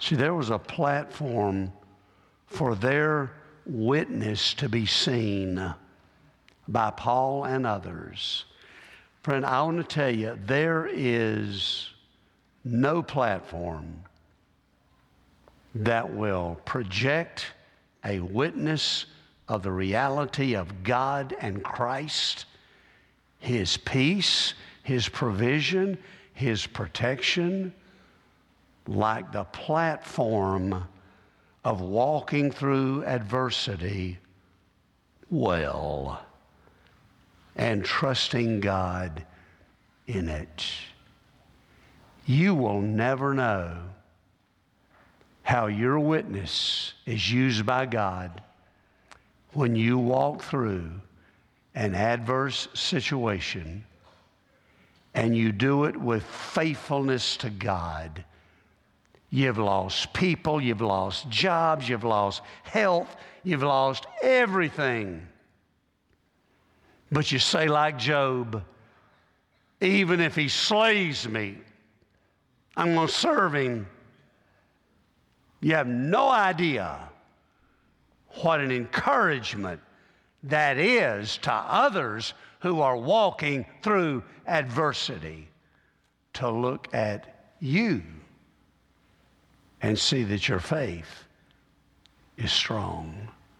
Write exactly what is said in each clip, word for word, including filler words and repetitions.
See, there was a platform for their witness to be seen by Paul and others. Friend, I want to tell you, there is no platform that will project a witness of the reality of God and Christ, His peace, His provision, His protection, like the platform of walking through adversity well and trusting God in it. You will never know how your witness is used by God when you walk through an adverse situation and you do it with faithfulness to God. You've lost people, you've lost jobs, you've lost health, you've lost everything. But you say like Job, even if he slays me, I'm going to serve him. You have no idea what an encouragement that is to others who are walking through adversity to look at you and see that your faith is strong.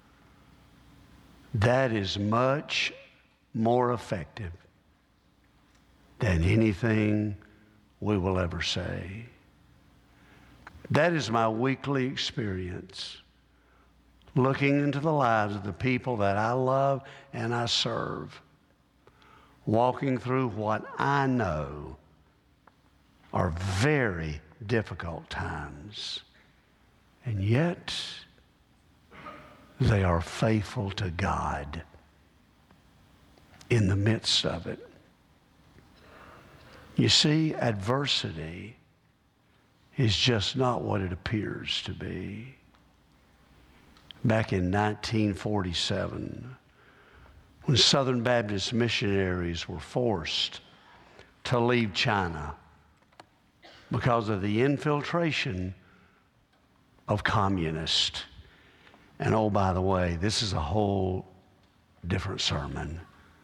That is much more effective than anything we will ever say. That is my weekly experience, looking into the lives of the people that I love and I serve, walking through what I know are very difficult times, and yet they are faithful to God in the midst of it. You see, adversity is just not what it appears to be. Back in nineteen forty-seven, when Southern Baptist missionaries were forced to leave China because of the infiltration of communists. And oh, by the way, this is a whole different sermon.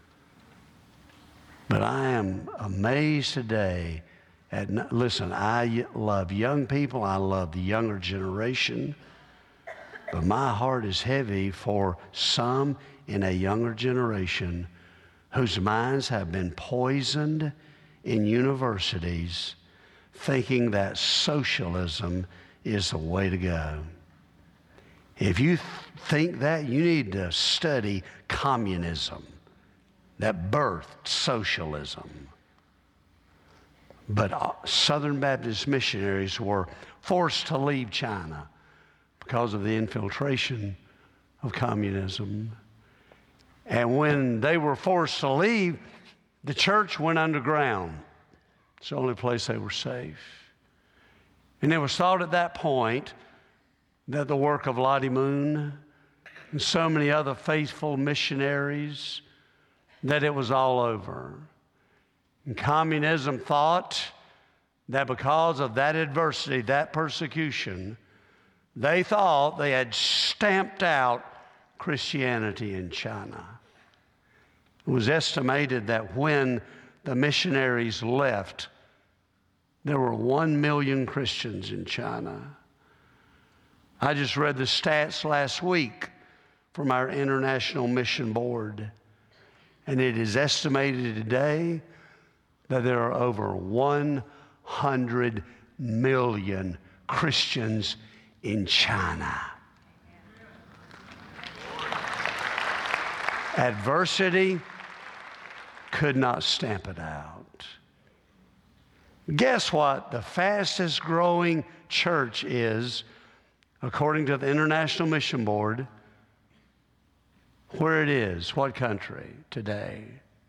But I am amazed today at, listen, I love young people, I love the younger generation, but my heart is heavy for some in a younger generation whose minds have been poisoned in universities thinking that socialism is the way to go. If you th- think that, you need to study communism that birthed socialism. But uh, Southern Baptist missionaries were forced to leave China because of the infiltration of communism. And when they were forced to leave, the church went underground. It's the only place they were safe. And it was thought at that point that the work of Lottie Moon and so many other faithful missionaries, that it was all over. And communism thought that because of that adversity, that persecution, they thought they had stamped out Christianity in China. It was estimated that when the missionaries left, there were one million Christians in China. I just read the stats last week from our International Mission Board, and it is estimated today that there are over one hundred million Christians in China. Adversity could not stamp it out. Guess what? The fastest growing church is, according to the International Mission Board, where it is, what country today?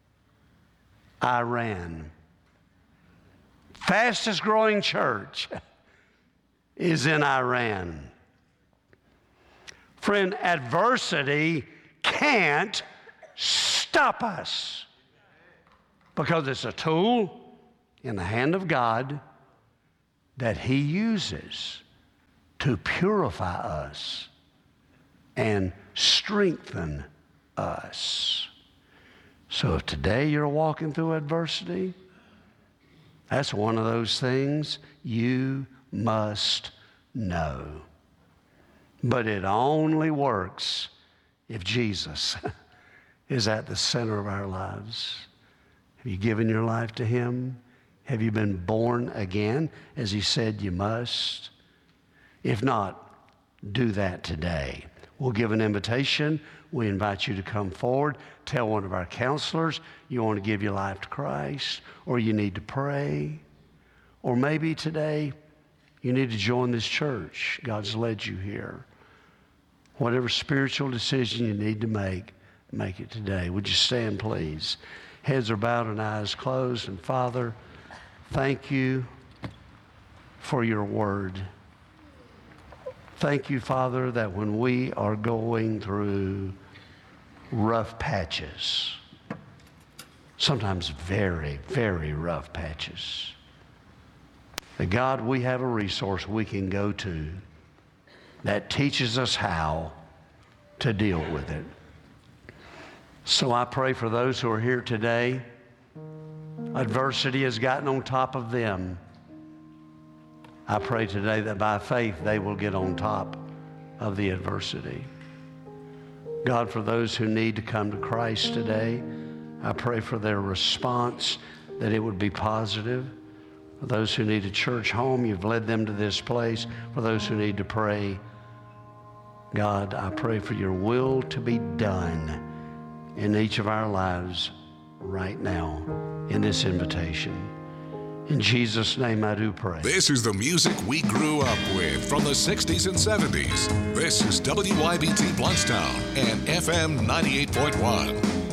Iran. Fastest growing church is in Iran. Friend, adversity can't stop us because it's a tool in the hand of God that He uses to purify us and strengthen us. So if today you're walking through adversity, that's one of those things you must know. But it only works if Jesus is at the center of our lives. Have you given your life to Him? Have you been born again, as He said you must? If not, do that today. We'll give an invitation. We invite you to come forward. Tell one of our counselors you want to give your life to Christ, or you need to pray. Or maybe today you need to join this church. God's led you here. Whatever spiritual decision you need to make, make it today. Would you stand, please? Heads are bowed and eyes closed. And Father, thank you for your word. Thank you, Father, that when we are going through rough patches, sometimes very, very rough patches, that God, we have a resource we can go to that teaches us how to deal with it. So I pray for those who are here today, adversity has gotten on top of them. I pray today that by faith they will get on top of the adversity. God, for those who need to come to Christ today, I pray for their response, that it would be positive. For those who need a church home, you've led them to this place. For those who need to pray, God, I pray for your will to be done in each of our lives right now in this invitation. In Jesus' name I do pray. This is the music we grew up with from the sixties and seventies. This is W Y B T Blountstown and F M ninety-eight point one.